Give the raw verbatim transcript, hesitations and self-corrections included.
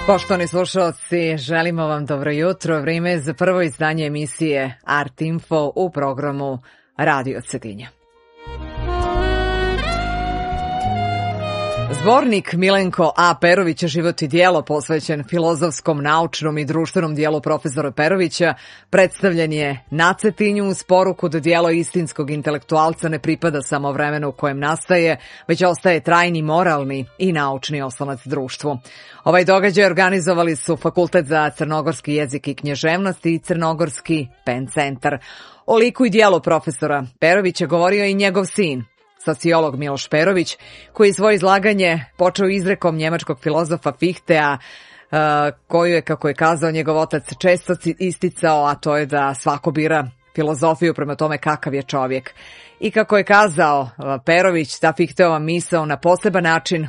Poštovani slušalci, želimo vam dobro jutro. Vrijeme za prvo izdanje emisije Art Info u programu Radio Cetinje. Zbornik Milenko A. Perovića Život i djelo, posvećen filozofskom, naučnom i društvenom dijelu profesora Perovića, predstavljen je na Cetinju uz poruku da djelo istinskog intelektualca ne pripada samo vremenu u kojem nastaje, već ostaje trajni moralni i naučni oslonac društvu. Ovaj događaj organizovali su Fakultet za crnogorski jezik i književnost i Crnogorski Pen centar. O liku i djelu profesora Perovića govorio i njegov sin, sociolog Miloš Perović, koji je svoje izlaganje počeo izrekom njemačkog filozofa Fichtea, koju je, kako je kazao njegov otac, često isticao, a to je da svako bira filozofiju prema tome kakav je čovjek. I kako je kazao Perović, ta Fichteova misao na poseban način